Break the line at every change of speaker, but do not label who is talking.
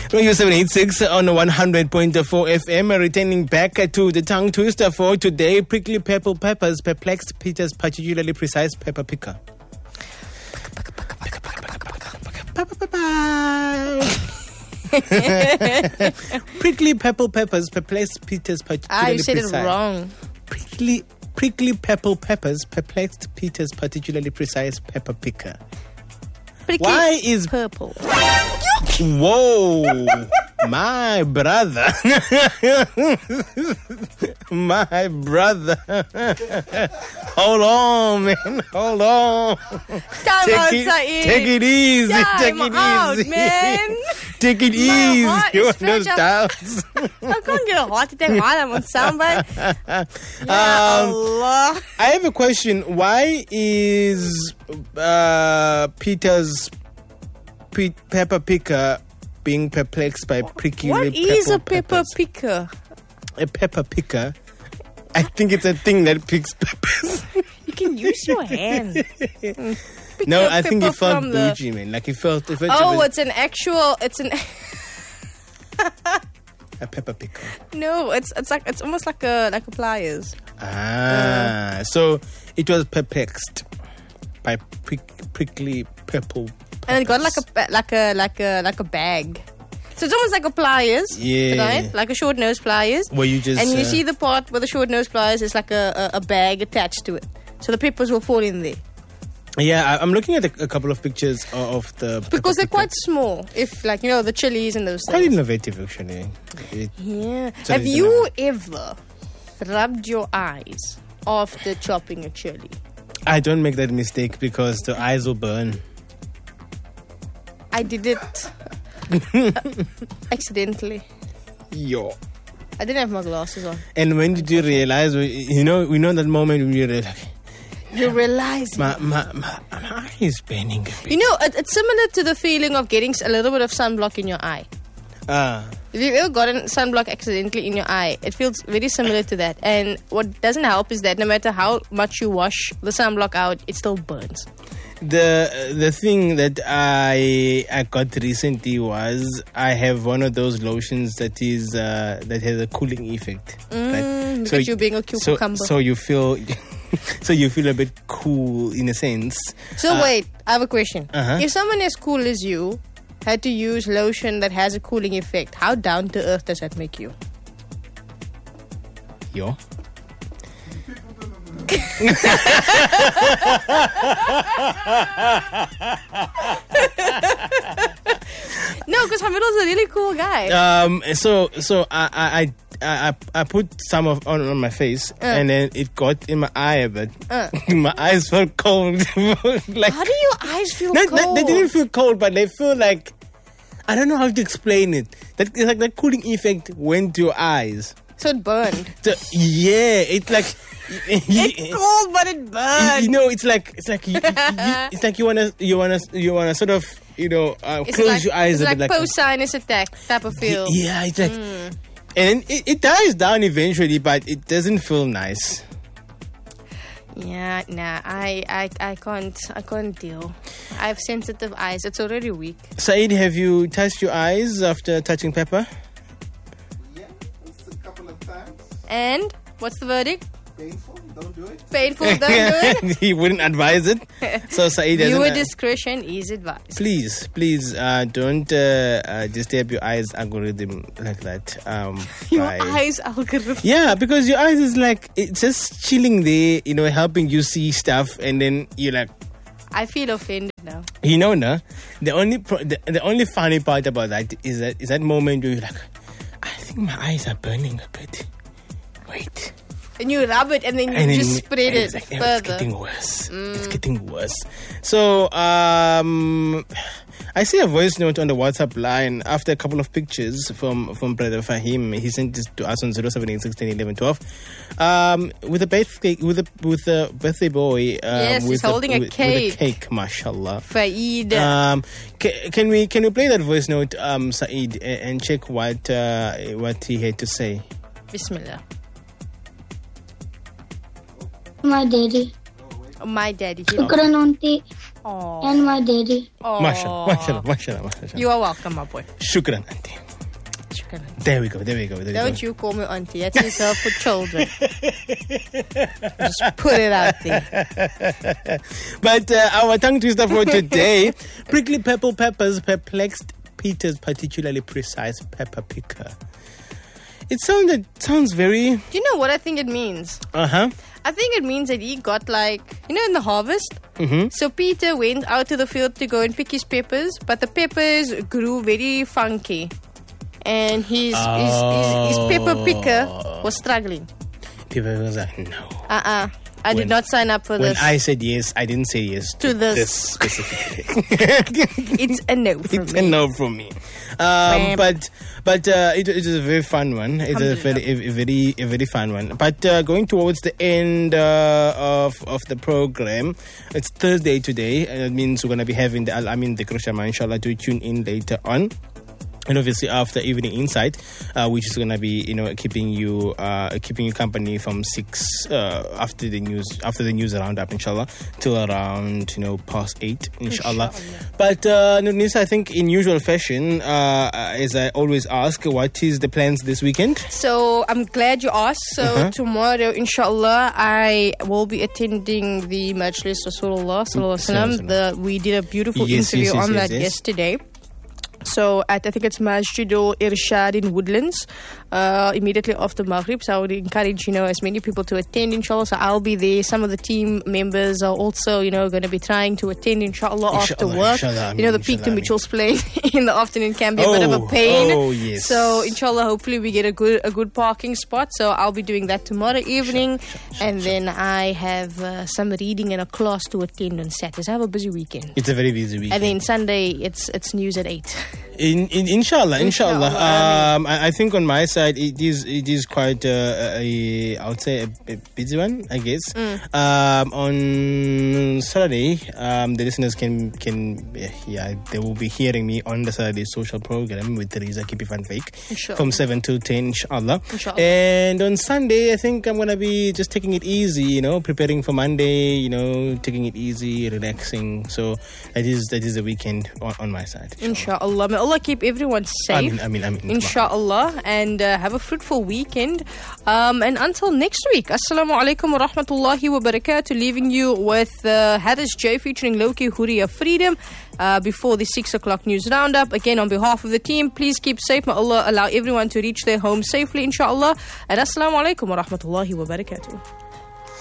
Radio 786 on 100.4 FM. Returning back to the tongue twister for today. Prickly purple peppers perplexed Peter's particularly precise pepper picker. Prickly purple peppers perplexed Peter's particularly
you said
precise.
it wrong.
Prickly purple peppers perplexed Peter's particularly precise pepper picker.
Prickly
Why is
purple?
Whoa, my brother. My brother. Hold on, man. Hold on.
Time out, Saeed.
Take it easy. Take
Time
it
out,
easy.
man.
Take it
My
easy.
heart
You
is
want those
fragile.
doubts?
I can't get a heart attack while I'm on soundbite. Ya Allah.
I have a question. Why is Peter's pepper picker being perplexed by prickly
What is a pepper
peppers?
picker?
A pepper picker? I think it's a thing that picks peppers.
You can use your hand. Pick
No,
the
I think he
pepper
felt
from the-
bougie, man. Like he felt.
Oh, it's an
a pepper picker.
no, it's almost like a pliers.
So it was perplexed by prickly purple.
And it got like a bag. So it's almost like a pliers,
Yeah.
right? Like a short nose pliers.
Where you just
and you see the part with the short nose pliers is like a bag attached to it. So the peppers will fall in there.
Yeah, I'm looking at a couple of pictures of the
Because they're
pepper
quite
pickers.
small. If like, the chilies and those
Quite
things.
innovative, actually.
Yeah.
So
Have
they
you ever rubbed your eyes after chopping a chili?
I don't make that mistake because the eyes will burn.
I did it accidentally.
Yo.
I didn't have my glasses on.
And when did you realize? We know that moment when you realize,
You realize
my eye is burning a bit.
It's similar to the feeling of getting a little bit of sunblock in your eye. If you've ever gotten sunblock accidentally in your eye, it feels very similar to that. And what doesn't help is that no matter how much you wash the sunblock out, it still burns.
The thing that I got recently was I have one of those lotions that is that has a cooling effect. Right?
Because you're being a cucumber.
So you feel so you feel a bit cool in a sense.
So wait, I have a question.
Uh-huh.
If someone as cool as you had to use lotion that has a cooling effect, how down to earth does that make you?
Yo.
No, because Hamidul's a really cool guy.
So I put some on my face and then it got in my eye a bit. My eyes felt cold. Like,
How do your eyes feel
no,
cold?
they didn't feel cold, but they feel like, I don't know how to explain it. That it's like that cooling effect went to your eyes.
So it burned.
So, yeah, it's like
It's cold, but it burned.
it's like you wanna sort of close your eyes
it's
a bit
like
like
post-sinus attack type of feel.
yeah, it's like and it dies down eventually, but it doesn't feel nice.
Yeah, nah, I can't deal. I have sensitive eyes. It's already weak.
Saeed, have you touched your eyes after touching pepper?
Yeah, it's a couple of times.
And what's the verdict?
Painful, don't do it.
Painful, don't do it.
He wouldn't advise it. So Saeed doesn't.
Viewer discretion is advised.
Please, don't disturb your eyes algorithm like that.
Your
by-
eyes algorithm.
Yeah, because your eyes is like, it's just chilling there, helping you see stuff, and then you're like,
I feel offended now.
nah. The only funny part about that is that moment where you're like, I think my eyes are burning a bit. Wait.
And you rub it and then you just spread it
it's like,
further.
It's getting worse. It's getting worse. So, I see a voice note on the WhatsApp line after a couple of pictures from Brother Fahim. He sent this to us on 078161112. With a birthday boy.
Yes, he's holding a cake.
With a cake, mashallah.
Faid.
Can we play that voice note, Saeed, and check what he had to say?
Bismillah.
My daddy.
My daddy.
Shukran, auntie.
Aww.
And my daddy.
Mashallah.
You are welcome, my boy.
Shukran, auntie.
Shukran.
There we go.
Don't you call me auntie. That's reserved for children. Just put it out there.
But our tongue twister for today, prickly purple peppers perplexed Peter's particularly precise pepper picker. It sounds very...
Do you know what I think it means?
Uh-huh.
I think it means that he got in the harvest.
Mm-hmm.
So Peter went out to the field to go and pick his peppers, but the peppers grew very funky. And his pepper picker was struggling.
People was like, no.
I did not sign up for
when
this.
When I said yes, I didn't say yes to this specifically.
It's a no from me.
It's a no from me. But it is a very fun one. It's a very fun one. But going towards the end of the program, it's Thursday today, and it means we're going to be having the Krishama, inshallah. Do tune in later on. And obviously after Evening Insight, which is going to be, keeping you company from 6 after the news roundup, inshallah, till around past 8, inshallah. But Nurnis, I think in usual fashion, as I always ask, what is the plans this weekend?
So I'm glad you asked. So tomorrow, inshallah, I will be attending the Majlis Rasulullah sallallahu alaihi wasallam. We did a beautiful interview on that yesterday. So I think it's Masjidul Irshad in Woodlands, immediately after Maghrib. So I would encourage, as many people to attend, inshallah. So I'll be there. Some of the team members are also, going to be trying to attend, inshallah, after work. The Peter Mitchell's playing in the afternoon can be a bit of a pain.
Oh, yes.
So inshallah, hopefully we get a good parking spot. So I'll be doing that tomorrow evening. And then I have some reading and a class to attend on Saturday. So I have a busy weekend.
It's a very busy weekend.
And then Sunday, it's news at 8.
Inshallah. I think on my side it is quite I would say a busy one, I guess. On Saturday, the listeners can they will be hearing me on the Saturday social program with Teresa Kipi Van Fake from 7 to 10, inshallah. And on Sunday, I think I'm gonna be just taking it easy, preparing for Monday, taking it easy, relaxing. So that is the weekend on my side.
Inshallah. May Allah keep everyone safe.
Ameen.
Inshallah. And have a fruitful weekend. And until next week, Assalamu alaikum wa rahmatullahi wa barakatuh. Leaving you with Harris J featuring Loki Huria Freedom before the 6 o'clock news roundup. Again, on behalf of the team, please keep safe. May Allah allow everyone to reach their home safely, inshallah. And Assalamu alaikum wa rahmatullahi wa barakatuh.